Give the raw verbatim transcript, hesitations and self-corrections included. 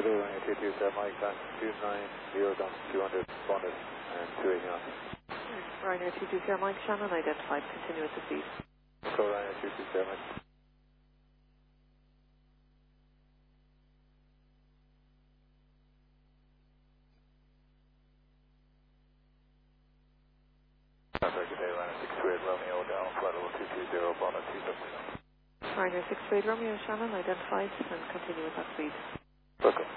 Ryanair two two seven Mike, that's two nine zero down two hundred, one hundred, and two eighty knots. Ryanair two two zero Mike, Shannon identified, continue with the speed. Echo Ryanair two two seven. Good day, Ryanair six two eight Romeo down, flight level two two zero, Bonnet two seven. Ryanair six two eight Romeo, Shannon identified, and continue with that speed. Welcome.